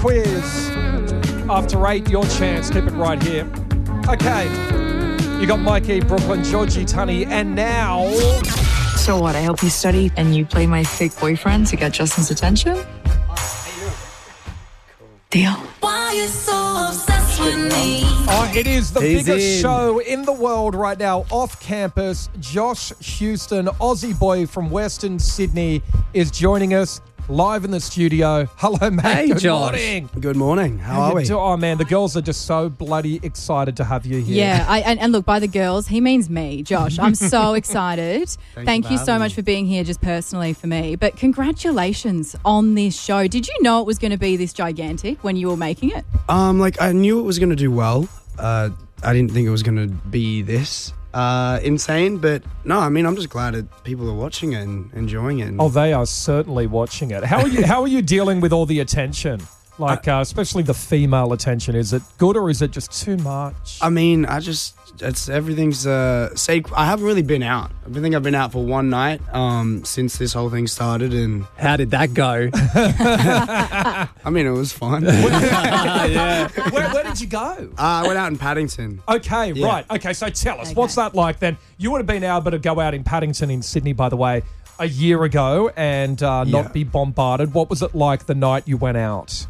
Quiz. After 8, your chance. Keep it right here. Okay. You got Mikey, Brooklyn, Georgie, Tunny, and now... So what, I help you study and you play my fake boyfriend to get Justin's attention? Deal. Why are you so obsessed with me? It is the biggest show in the world right now, off campus. Josh Houston, Aussie boy from Western Sydney, is joining us live in the studio. Hello, mate. Hey, Good Josh. morning. Good morning. How are we? Oh, man, the girls are just so bloody excited to have you here. Yeah, and look, by the girls, he means me, Josh. I'm so excited. Thank you so much for being here just personally for me. But congratulations on this show. Did you know it was going to be this gigantic when you were making it? I knew it was going to do well. I didn't think it was going to be this insane, but no, I mean, I'm just glad that people are watching it and enjoying it. Oh, they are certainly watching it. How are you dealing with all the attention? Like, especially the female attention. Is it good or is it just too much? I mean, everything's I haven't really been out. I think I've been out for one night since this whole thing started, and How did that go? I mean, it was fun. Yeah. Where did you go? I went out in Paddington. Okay, Yeah. right. Okay, so tell us, Okay. what's that like then? You would have been able to go out in Paddington in Sydney, by the way, a year ago and not be bombarded. What was it like the night you went out?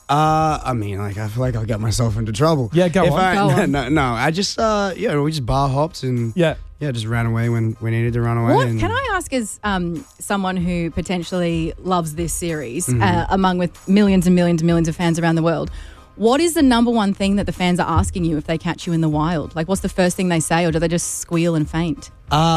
I mean, like, I feel like I'll get myself into trouble. Yeah, go on. No. I just, we just bar hopped and just ran away when we needed to run away. What and can I ask as someone who potentially loves this series, among with millions and millions and millions of fans around the world, what is the number one thing that the fans are asking you if they catch you in the wild? Like, what's the first thing they say, or do they just squeal and faint?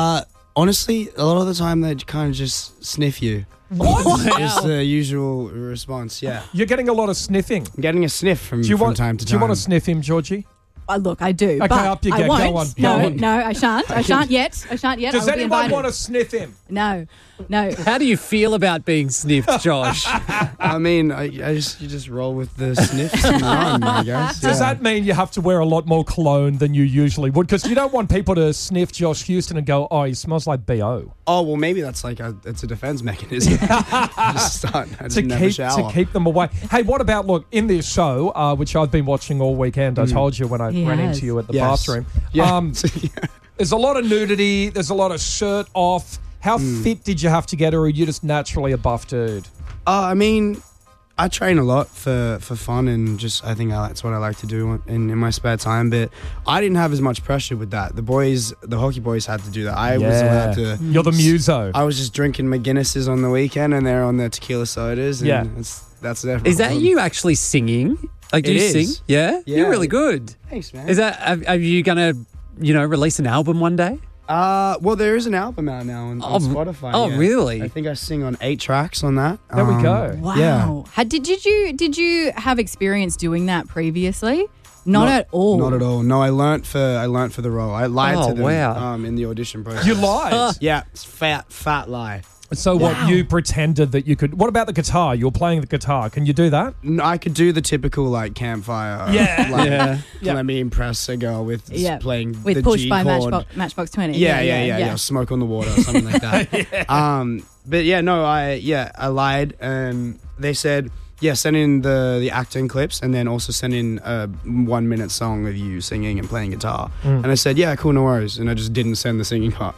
Honestly, a lot of the time they kind of just sniff you. What? Is the usual response, yeah. You're getting a lot of sniffing. I'm getting a sniff from time to time. Do you want to sniff him, Georgie? Look, I do. Okay, but up you I get. won't. Go on. No, Go on. no, I shan't. I shan't yet. Does I will be anyone invited. want to sniff him? No. How do you feel about being sniffed, Josh? I mean, you just roll with the sniffs and run, I guess. Does that mean you have to wear a lot more cologne than you usually would? Because you don't want people to sniff Josh Houston and go, oh, he smells like B.O. Oh, well, maybe that's like it's a defense mechanism. I just never shower. To keep them away. Hey, what about, look, in this show, which I've been watching all weekend, I told you when I ran into you at the bathroom. Yeah. There's a lot of nudity. There's a lot of shirt off. How fit did you have to get, or are you just naturally a buff dude? I mean, I train a lot for fun, and just I think that's what I like to do in my spare time. But I didn't have as much pressure with that. The hockey boys had to do that. I was allowed to. You're the muso. I was just drinking McGuinnesses on the weekend, and they're on their tequila sodas. And that's it. Is that you actually singing? Like, do It you is. sing? Yeah? Yeah. You're really good. Thanks, man. Is that? Are you gonna, release an album one day? Well, there is an album out now on Spotify. Oh, yeah. really? I think I sing on 8 tracks on that. There we go. Wow. Yeah. Did you have experience doing that previously? Not at all. Not at all. No, I learnt for the role. I lied to them wow. in the audition process. You lied. Yeah, it's fat lie. So what, you pretended that you could... What about the guitar? You were playing the guitar. Can you do that? No, I could do the typical like campfire. Yeah. Like, Yeah. Let me impress a girl with playing with the Push G by chord. Matchbox 20. Yeah. Smoke on the water or something like that. But yeah, no, I lied, and they said, send in the acting clips, and then also send in a 1 minute song of you singing and playing guitar. And I said, yeah, cool, no worries. And I just didn't send the singing part.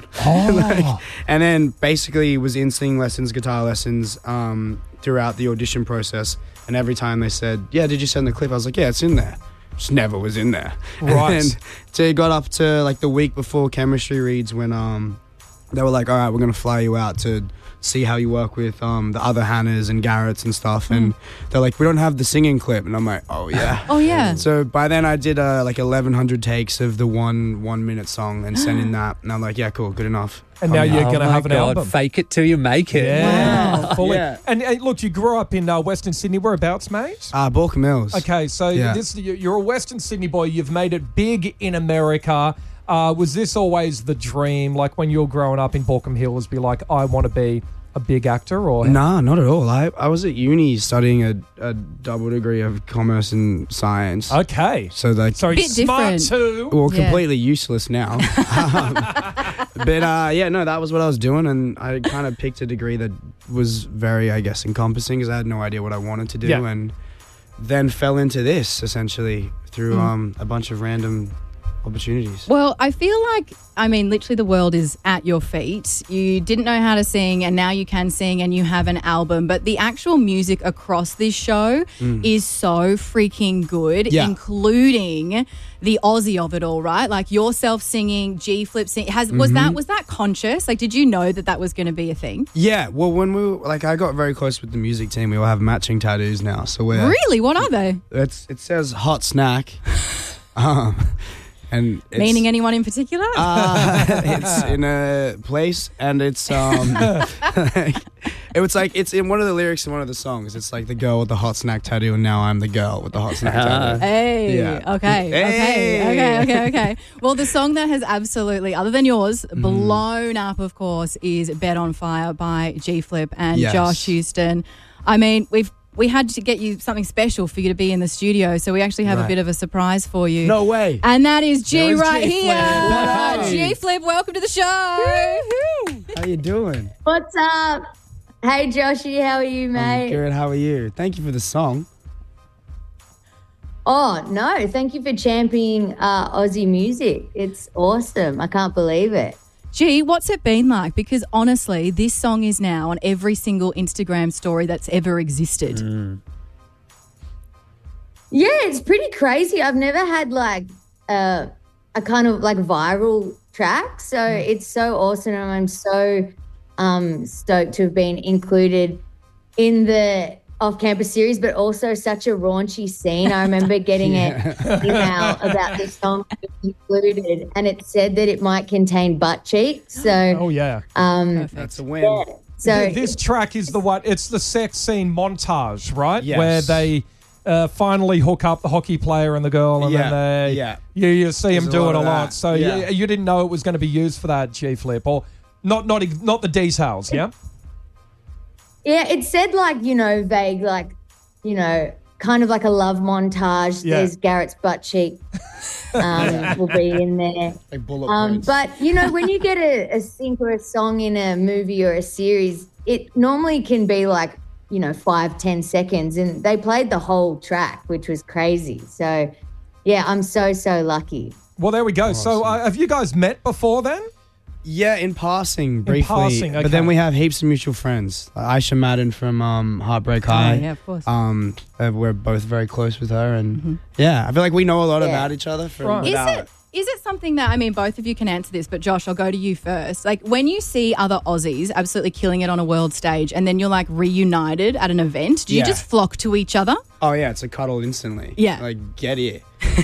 And then basically was in singing lessons, guitar lessons throughout the audition process. And every time they said, yeah, did you send the clip? I was like, yeah, it's in there. Just never was in there. Right. And so it got up to like the week before chemistry reads when they were like, all right, we're going to fly you out to see how you work with the other Hannahs and Garretts and stuff. And they're like, we don't have the singing clip. And I'm like, oh, yeah. Oh, yeah. So by then I did like 1,100 takes of the one minute song and sent in that. And I'm like, yeah, cool, good enough. And now you're going to have an God, album. fake it till you make it. Yeah. Wow. Fully. Yeah. And look, you grew up in Western Sydney. Whereabouts, mate? Balkan Mills. Okay, so you're a Western Sydney boy. You've made it big in America. Was this always the dream? Like when you were growing up in Balkan Hills, be like, I want to be a big actor? Or Nah, not at all. I was at uni studying a double degree of commerce and science. Okay. So like, So Bit smart different. too. well, Yeah. completely useless now. But no, that was what I was doing, and I kind of picked a degree that was very, I guess, encompassing because I had no idea what I wanted to do, Yeah. and then fell into this essentially through a bunch of random opportunities. Well, I feel like, literally the world is at your feet. You didn't know how to sing and now you can sing and you have an album. But the actual music across this show is so freaking good, including the Aussie of it all, right? Like yourself singing, G-Flip singing. Was that conscious? Like, did you know that was going to be a thing? Yeah. Well, when I got very close with the music team, we all have matching tattoos now. So we're... Really? What are they? It says hot snack. And it's, meaning anyone in particular? It's in a place, and it's it's in one of the lyrics in one of the songs. It's like the girl with the hot snack tattoo, and now I'm the girl with the hot snack tattoo. Hey, Yeah. Okay. Well, the song that has absolutely, other than yours, blown up, of course, is "Bed on Fire" by G-Flip and Josh Houston. We had to get you something special for you to be in the studio, so we actually have a bit of a surprise for you. No way. And that is G right G-Flip. here. G-Flip, welcome to the show. How you doing? What's up? Hey, Joshy, how are you, mate? I'm good. How are you? Thank you for the song. Oh, no, thank you for championing Aussie music. It's awesome. I can't believe it. G, what's it been like? Because honestly, this song is now on every single Instagram story that's ever existed. Yeah, it's pretty crazy. I've never had like a kind of like viral track. So it's so awesome. And I'm so stoked to have been included in the off-campus series, but also such a raunchy scene. I remember getting an email about the song being included, and it said that it might contain butt cheeks. So, that's a win. Yeah. So This track is the one. It's the sex scene montage, right? Yes. Where they finally hook up the hockey player and the girl, and then you see There's him do it a lot. that. So you didn't know it was going to be used for that, G-Flip, or not the details, yeah. yeah, it said like, vague, like, kind of like a love montage. Yeah. There's Garrett's butt cheek will be in there. Like bullet points. But, when you get a sync or a song in a movie or a series, it normally can be like, 5-10 seconds. And they played the whole track, which was crazy. So, yeah, I'm so, so lucky. Well, there we go. So have you guys met before then? Yeah, in passing, briefly. passing, okay. But then we have heaps of mutual friends. Aisha Madden from Heartbreak High. yeah, of course. We're both very close with her. And I feel like we know a lot about each other. Is it something that, both of you can answer this, but Josh, I'll go to you first. Like when you see other Aussies absolutely killing it on a world stage and then you're like reunited at an event, do you just flock to each other? Oh, yeah, it's a cuddle instantly. Yeah. Like, get it.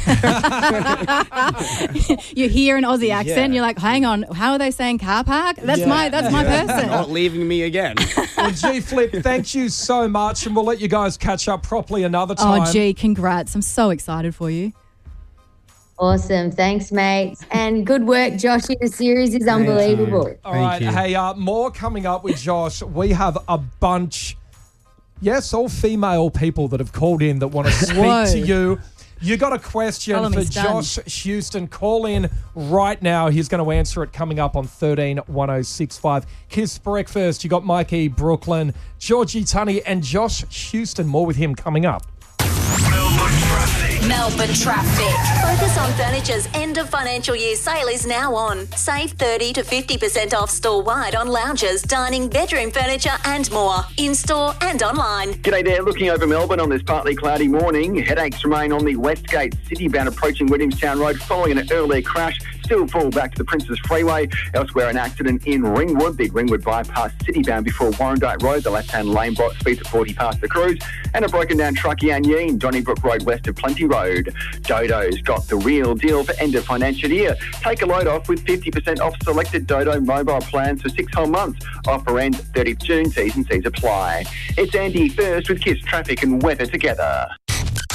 You hear an Aussie accent, you're like, hang on, how are they saying car park? That's my person. Not leaving me again. Well, G-Flip, thank you so much, and we'll let you guys catch up properly another time. Oh, gee, congrats. I'm so excited for you. Awesome. Thanks, mate. And good work, Joshy. The series is unbelievable. All right. you. Hey, more coming up with Josh. We have a bunch, all female people that have called in that want to speak to you. You got a question Tell him for he's done. Josh Houston. Call in right now. He's going to answer it coming up on 131065. Kiss Breakfast. You got Mikey, Brooklyn, Georgie Tunney, and Josh Houston. More with him coming up. Melbourne traffic. Focus on Furniture's end of financial year sale is now on. Save 30 to 50% off store-wide on lounges, dining, bedroom furniture and more. In-store and online. G'day there, looking over Melbourne on this partly cloudy morning. Headaches remain on the Westgate City-bound approaching Williamstown Road following an earlier crash. Still full back to the Princes Freeway. Elsewhere, an accident in Ringwood. The Ringwood bypass City-bound before Warrandyte Road. The left-hand lane block speeds at 40 past the cruise. And a broken down truck Yanyeen, Donnybrook Road west of Plenty Road. Dodo's got the real deal for end of financial year. Take a load off with 50% off selected Dodo mobile plans for 6 whole months. Offer ends 30th June. T's and C's apply. It's Andy first with Kiss Traffic and Weather together.